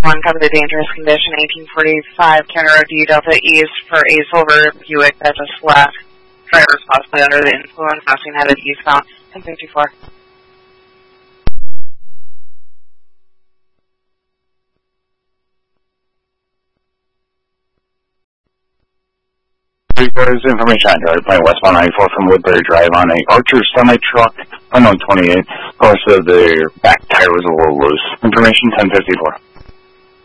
1, cover the dangerous condition, 1845, County Road D, Delta East for a silver Buick that just left. Driver's possibly under the influence, passing headed eastbound, 1054. There's information on driver point westbound 94 from Woodbury Drive on a Archer semi-truck, unknown 28. Course of the back tire was a little loose. Information 1054.